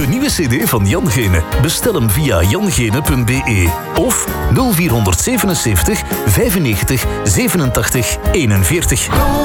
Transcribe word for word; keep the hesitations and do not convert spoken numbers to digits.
De nieuwe cd van Jan Gene. Bestel hem via jangene punt be of nul vier zevenenzeventig vijfennegentig zevenentachtig eenenveertig.